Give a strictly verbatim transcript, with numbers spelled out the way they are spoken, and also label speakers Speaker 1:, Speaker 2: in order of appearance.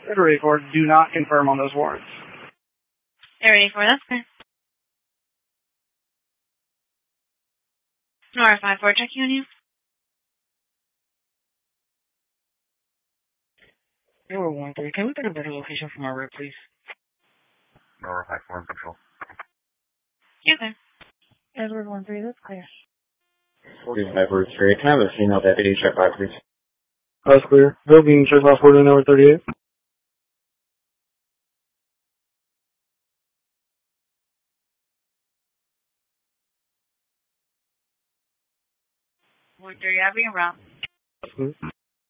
Speaker 1: Edward eighty-four, do not confirm on those warrants.
Speaker 2: Edward eighty-four, that's clear. Nora five four, checking on you.
Speaker 3: Nora one three, can we get a better location from our rep, please?
Speaker 4: Nora five four in control.
Speaker 2: You're clear.
Speaker 3: Edward one three, that's clear.
Speaker 5: forty-five Route three, can I have a female deputy check by, please?
Speaker 1: That's clear. Building check off order number thirty-eight.
Speaker 2: one three, I'll be around.
Speaker 1: That's clear.